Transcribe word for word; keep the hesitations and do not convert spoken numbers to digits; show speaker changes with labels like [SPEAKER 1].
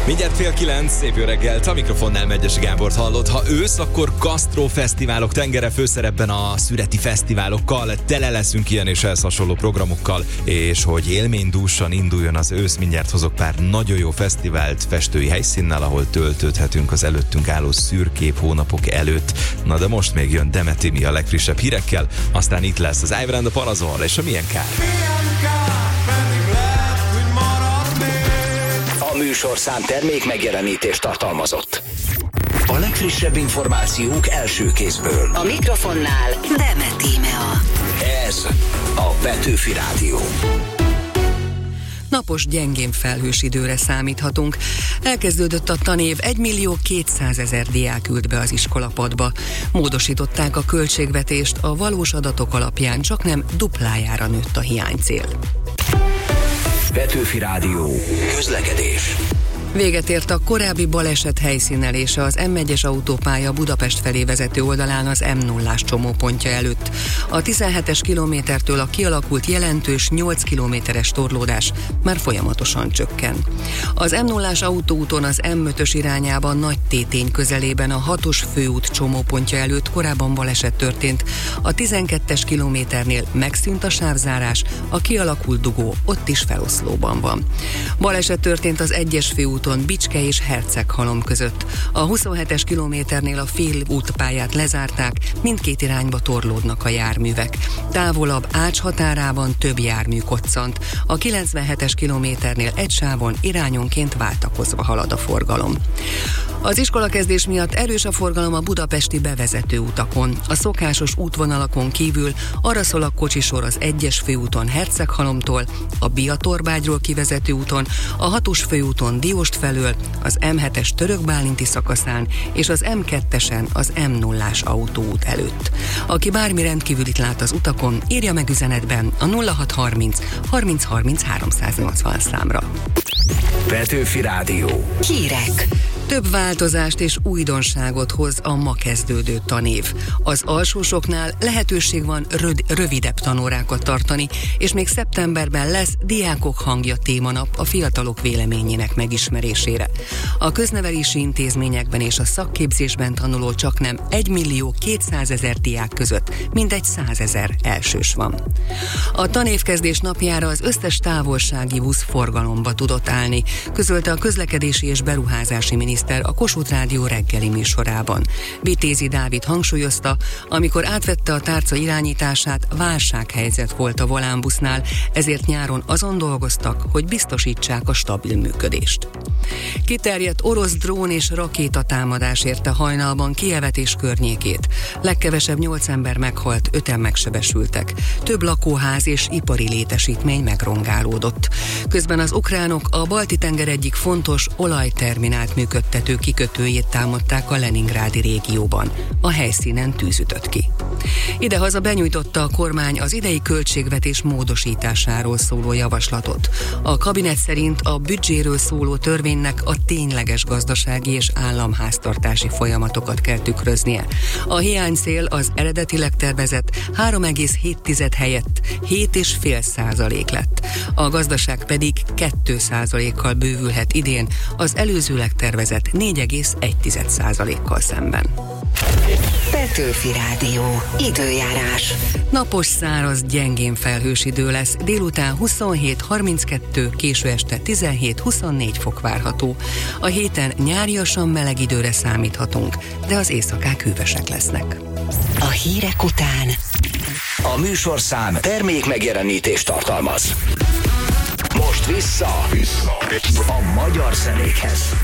[SPEAKER 1] Mindjárt fél kilenc, szép jó reggelt, a mikrofonnál Megyesi Gábort hallod. Ha ősz, akkor gasztrofesztiválok tengere, főszerepben a szüreti fesztiválokkal, tele leszünk ilyen és ehhez hasonló programokkal, és hogy élménydúsan induljon az ősz, mindjárt hozok pár nagyon jó fesztivált festői helyszínnel, ahol töltődhetünk az előttünk álló szürkébb hónapok előtt. Na de most még jön Demet Timi a legfrissebb hírekkel, aztán itt lesz az Ivan and the Parazol és a Milyen Kár.
[SPEAKER 2] A műsorszám termék megjelenítést tartalmazott. A legfrissebb információk első kézből.
[SPEAKER 3] A mikrofonnál Demet Tímea.
[SPEAKER 2] Ez a Petőfi Rádió.
[SPEAKER 4] Napos, gyengén felhős időre számíthatunk. Elkezdődött a tanév, egymillió kétszázezer diák ült be az iskolapadba. Módosították a költségvetést, a valós adatok alapján csaknem duplájára nőtt a hiánycél.
[SPEAKER 2] Petőfi Rádió. Közlekedés.
[SPEAKER 4] Véget ért a korábbi baleset helyszínelése az M egyes autópálya Budapest felé vezető oldalán az M nullás csomópontja előtt. A tizenhetes kilométertől a kialakult jelentős nyolc kilométeres torlódás már folyamatosan csökken. Az M nullás autóúton az M ötös irányában Nagytétény közelében a hatos főút csomópontja előtt korábban baleset történt. A tizenkettes kilométernél megszűnt a sávzárás, a kialakult dugó ott is feloszlóban van. Baleset történt az egyes főút Bicske és Herceghalom között. A huszonhetes kilométernél a fél útpályát lezárták, mindkét irányba torlódnak a járművek. Távolabb Ács határában több jármű koccant. A kilencvenhetes kilométernél egy sávon irányonként váltakozva halad a forgalom. Az iskolakezdés miatt erős a forgalom a budapesti bevezető utakon. A szokásos útvonalakon kívül arra szól a kocsisor az egyes főúton Herceghalomtól, a Biatorbágyról kivezető úton, a hatos főúton Dióst felől, az M hetes Törökbálinti szakaszán és az M kettesen az M nullás autóút előtt. Aki bármi rendkívülit lát az utakon, írja meg üzenetben a nulla hat harminc harminc harminc háromszáznyolcvan számra.
[SPEAKER 2] Petőfi Rádió.
[SPEAKER 3] Hírek.
[SPEAKER 4] Több változást és újdonságot hoz a ma kezdődő tanév. Az alsósoknál lehetőség van röd, rövidebb tanórákat tartani, és még szeptemberben lesz Diákok hangja témanap a fiatalok véleményének megismerésére. A köznevelési intézményekben és a szakképzésben tanuló csaknem egymillió kétszázezer diák között mintegy százezer elsős van. A tanévkezdés napjára az összes távolsági busz forgalomba tudott állni, közölte a közlekedési és beruházási miniszter a Kossuth Rádió reggeli műsorában. Vitézi Dávid hangsúlyozta, amikor átvette a tárca irányítását, válsághelyzet volt a volánbusznál, ezért nyáron azon dolgoztak, hogy biztosítsák a stabil működést. Kiterjedt orosz drón és rakéta támadás érte hajnalban Kijevet és környékét. Legkevesebb nyolc ember meghalt, öten megsebesültek. Több lakóház és ipari létesítmény megrongálódott. Közben az ukránok a Balti-tenger egyik fontos olajterminált működtető kikötőjét támadták a Leningrádi régióban. A helyszínen tűz ütött ki. Idehaza benyújtotta a kormány az idei költségvetés módosításáról szóló javaslatot. A kabinet szerint a büdzséről szóló törvénynek a tényleges gazdasági és államháztartási folyamatokat kell tükröznie. A hiánycél az eredetileg tervezett három egész hét helyett hét egész öt százalék lett. A gazdaság pedig két százalékkal bővülhet idén, az előzőleg tervezett négy egész egy százalékkal szemben.
[SPEAKER 3] Petőfi Rádió. Időjárás.
[SPEAKER 4] Napos, száraz, gyengén felhős idő lesz. Délután huszonhét harminckettő, késő este tizenhét huszonnégy fok várható. A héten nyáriasan meleg időre számíthatunk, de az éjszakák hűvösek lesznek.
[SPEAKER 3] A hírek után
[SPEAKER 2] A műsorszám termék megjelenítést tartalmaz. Most vissza, vissza a magyar zenékhez.